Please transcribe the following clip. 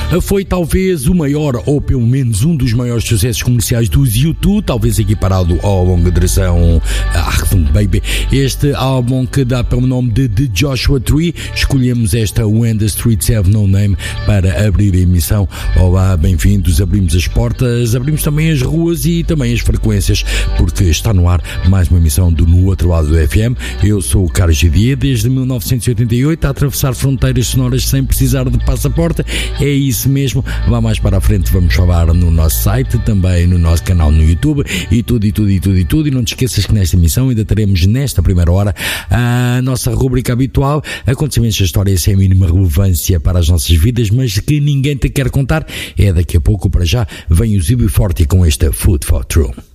foi talvez o maior, ou pelo menos um dos maiores sucessos comerciais dos U2, talvez equiparado ao longa duração Achtung Baby. Este álbum que dá pelo nome de The Joshua Tree. Escolhemos esta When the Streets Have No Name para abrir a emissão. Olá, bem-vindos, abrimos as portas, abrimos também as ruas e também as frequências, porque está no ar mais uma emissão do No Outro Lado do FM. Eu sou o Carlos Givier, desde 1988 a atravessar fronteiras sonoras sem precisar de passaporte. É isso mesmo. Lá mais para a frente vamos falar no nosso site, também no nosso canal no YouTube e tudo. E não te esqueças que nesta emissão ainda teremos nesta primeira hora a nossa rubrica habitual, acontecimentos da história sem a mínima relevância para as nossas vidas, mas que ninguém te quer contar. É daqui a pouco. Para já vem o Zibi Forte com esta Food for True.